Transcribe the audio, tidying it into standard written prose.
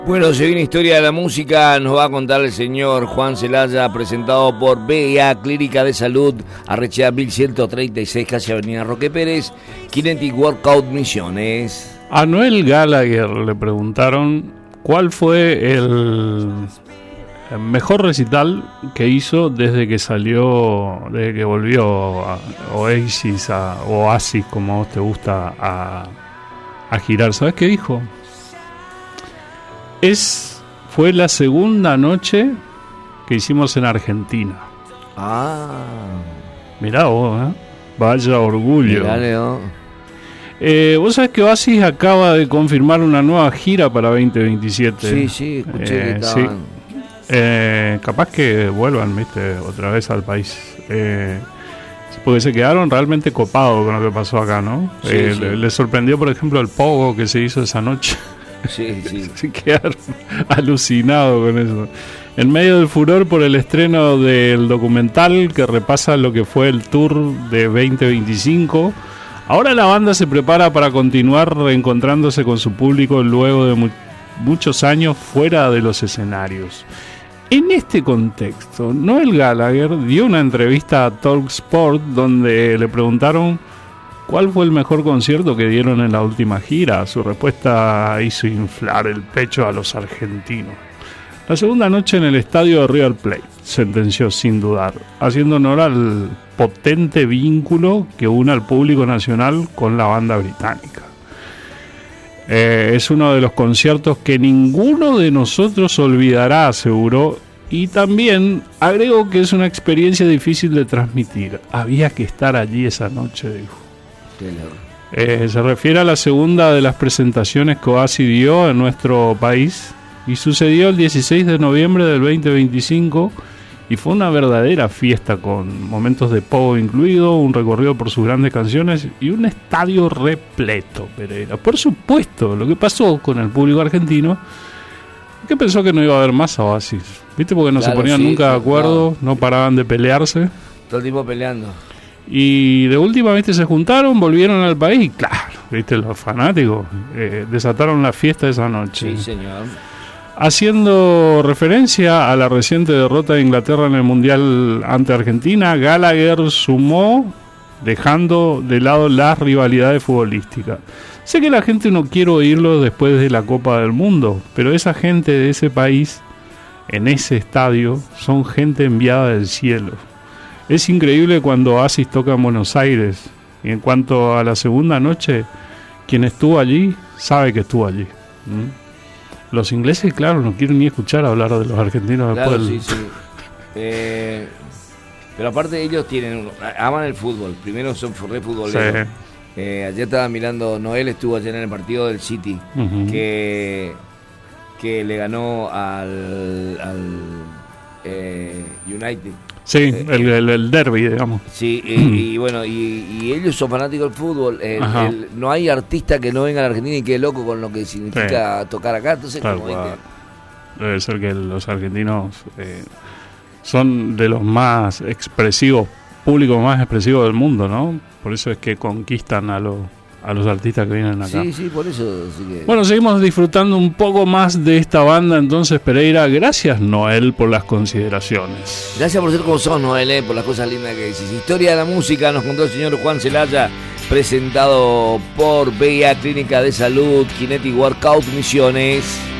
Bueno, se viene Historia de la Música, nos va a contar el señor Juan Celaya, presentado por BIA Clínica de Salud, Arrechea 1136, casi Avenida Roque Pérez, Kinetic Workout Misiones. A Noel Gallagher le preguntaron cuál fue el mejor recital que hizo desde que volvió a Oasis, como a vos te gusta, a girar. ¿Sabés qué dijo? Fue la segunda noche que hicimos en Argentina. Mirá vos, vaya orgullo. Mirá, Leo. Vos sabés que Oasis acaba de confirmar una nueva gira para 2027. Sí, escuché que estaban. Sí. Capaz que vuelvan, viste, otra vez al país. Porque se quedaron realmente copados con lo que pasó acá, ¿no? Sí. Les sorprendió, por ejemplo, el pogo que se hizo esa noche. Sí. Se quedaron alucinados con eso. En medio del furor por el estreno del documental que repasa lo que fue el tour de 2025, ahora la banda se prepara para continuar reencontrándose con su público luego de muchos años fuera de los escenarios. En este contexto, Noel Gallagher dio una entrevista a TalkSport donde le preguntaron ¿cuál fue el mejor concierto que dieron en la última gira? Su respuesta hizo inflar el pecho a los argentinos. La segunda noche en el estadio de River Plate, sentenció sin dudar, haciendo honor al potente vínculo que une al público nacional con la banda británica. Es uno de los conciertos que ninguno de nosotros olvidará, aseguró, y también agregó que es una experiencia difícil de transmitir. Había que estar allí esa noche, dijo. Se refiere a la segunda de las presentaciones que Oasis dio en nuestro país y sucedió el 16 de noviembre del 2025 y fue una verdadera fiesta con momentos de pogo incluido, un recorrido por sus grandes canciones y un estadio repleto, Pereira. Por supuesto, lo que pasó con el público argentino, que pensó que no iba a haber más a Oasis, ¿viste? Porque no se ponían nunca de acuerdo, no paraban de pelearse. Todo el tiempo peleando. Y de última, viste, se juntaron, volvieron al país y claro, viste, los fanáticos desataron la fiesta esa noche. Sí, señor. Haciendo referencia a la reciente derrota de Inglaterra en el Mundial ante Argentina, Gallagher sumó, dejando de lado las rivalidades futbolísticas. Sé que la gente no quiere oírlo después de la Copa del Mundo, pero esa gente de ese país, en ese estadio, son gente enviada del cielo. Es increíble cuando Oasis toca en Buenos Aires. Y en cuanto a la segunda noche, quien estuvo allí sabe que estuvo allí. Los ingleses, claro, no quieren ni escuchar hablar de los argentinos claro, después. Sí. Pero aparte ellos aman el fútbol. Primero son re futboleros. Sí. Ayer estaba mirando, Noel estuvo ayer en el partido del City, que le ganó al United. Sí, el derbi, digamos. Sí, y bueno, y ellos son fanáticos del fútbol. No hay artista que no venga a la Argentina y quede loco con lo que significa tocar acá. Entonces, debe ser que los argentinos son de los más expresivos, públicos más expresivos del mundo, ¿no? Por eso es que conquistan a los artistas que vienen acá. Sí, por eso. Sí que... Bueno, seguimos disfrutando un poco más de esta banda entonces, Pereira. Gracias, Noel, por las consideraciones. Gracias por ser como sos, Noel, por las cosas lindas que decís. Historia de la música nos contó el señor Juan Celaya, presentado por BIA Clínica de Salud, Kinetic Workout Misiones.